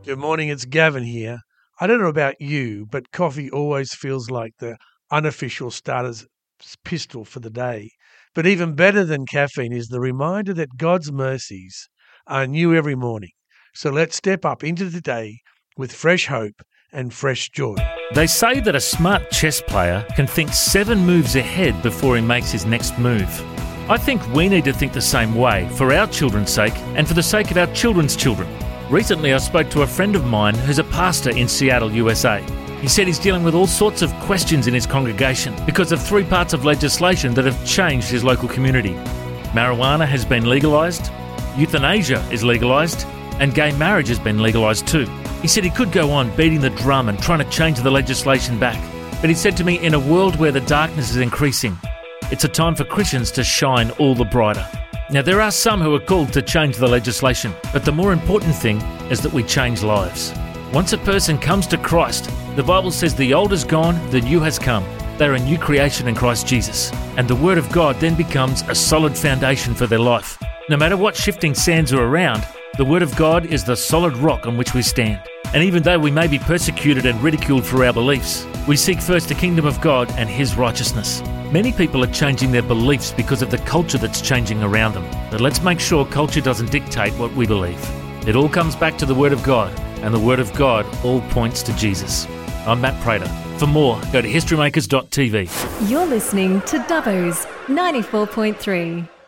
Good morning, it's Gavin here. I don't know about you, but coffee always feels like the unofficial starter's pistol for the day. But even better than caffeine is the reminder that God's mercies are new every morning. So let's step up into the day with fresh hope and fresh joy. They say that a smart chess player can think 7 moves ahead before he makes his next move. I think we need to think the same way for our children's sake and for the sake of our children's children. Recently, I spoke to a friend of mine who's a pastor in Seattle, USA. He said he's dealing with all sorts of questions in his congregation because of 3 parts of legislation that have changed his local community. Marijuana has been legalised, euthanasia is legalised, and gay marriage has been legalised too. He said he could go on beating the drum and trying to change the legislation back. But he said to me, in a world where the darkness is increasing, it's a time for Christians to shine all the brighter. Now, there are some who are called to change the legislation, but the more important thing is that we change lives. Once a person comes to Christ, the Bible says the old is gone, the new has come. They're a new creation in Christ Jesus, and the Word of God then becomes a solid foundation for their life. No matter what shifting sands are around, the Word of God is the solid rock on which we stand. And even though we may be persecuted and ridiculed for our beliefs, we seek first the kingdom of God and His righteousness. Many people are changing their beliefs because of the culture that's changing around them. But let's make sure culture doesn't dictate what we believe. It all comes back to the Word of God, and the Word of God all points to Jesus. I'm Matt Prater. For more, go to historymakers.tv. You're listening to Dubbo's 94.3.